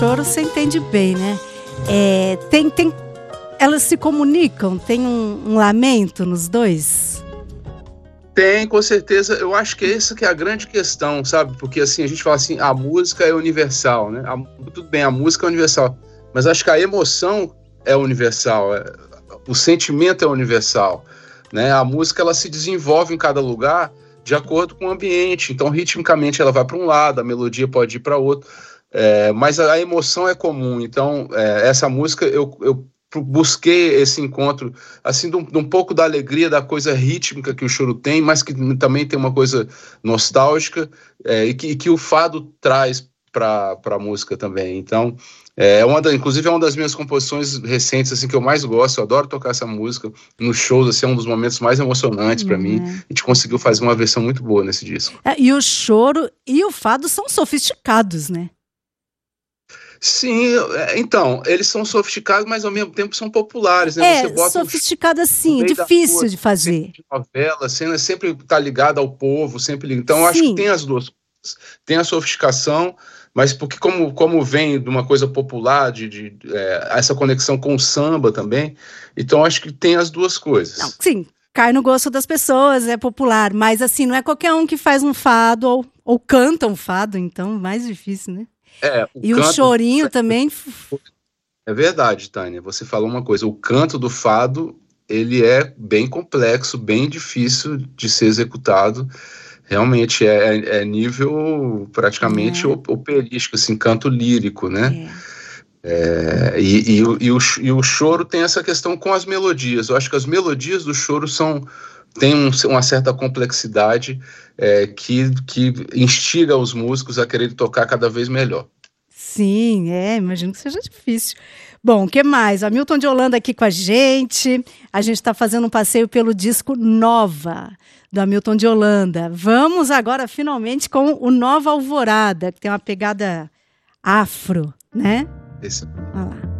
choro você entende bem, né? Elas se comunicam? Tem um lamento nos dois? Tem, com certeza. Eu acho que essa que é a grande questão, sabe? Porque assim, a gente fala assim, a música é universal, né? Tudo bem, a música é universal, mas acho que a emoção é universal, o sentimento é universal, né? A música, ela se desenvolve em cada lugar de acordo com o ambiente. Então, ritmicamente, ela vai para um lado, a melodia pode ir para outro, mas a emoção é comum. Então, essa música, eu busquei esse encontro, assim, de um pouco da alegria, da coisa rítmica que o choro tem, mas que também tem uma coisa nostálgica, e que o fado traz para a música também. Então, inclusive é uma das minhas composições recentes, assim, que eu mais gosto. Eu adoro tocar essa música nos shows, assim, é um dos momentos mais emocionantes para mim. A gente conseguiu fazer uma versão muito boa nesse disco. E o choro e o fado são sofisticados, né? Sim, então, eles são sofisticados, mas ao mesmo tempo são populares, né? Você bota sofisticado assim, difícil de fazer. De novela, a cena sempre tá ligada ao povo, sempre. Então, eu acho que tem as duas coisas. Tem a sofisticação, mas porque como vem de uma coisa popular, essa conexão com o samba também, então acho que tem as duas coisas. Não, sim, cai no gosto das pessoas, é popular, mas assim, não é qualquer um que faz um fado ou canta um fado, então mais difícil, né? E o chorinho também. É verdade, Tânia, você falou uma coisa, o canto do fado, ele é bem complexo, bem difícil de ser executado. Realmente é nível praticamente operístico, assim, canto lírico, né? E o choro tem essa questão com as melodias. Eu acho que as melodias do choro têm uma certa complexidade que instiga os músicos a querer tocar cada vez melhor. Sim, imagino que seja difícil. Bom, o que mais? Hamilton de Holanda aqui com a gente. A gente está fazendo um passeio pelo disco Nova, do Hamilton de Holanda. Vamos agora, finalmente, com o Nova Alvorada, que tem uma pegada afro, né? Esse. Olha lá.